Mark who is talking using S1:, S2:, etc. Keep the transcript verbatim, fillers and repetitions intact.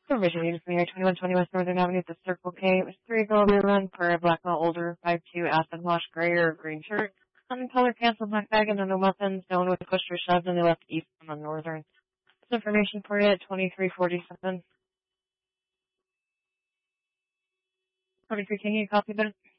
S1: Supervision unit from the twenty-one twenty West Northern Avenue at the Circle K. It was three girl rear run per black male older, five two, acid wash, gray or green shirt. One color canceled black bag and no weapons. No one was pushed or shoved and they left east on the northern. This information for you at twenty-three forty-seven. forty-three, can you copy that?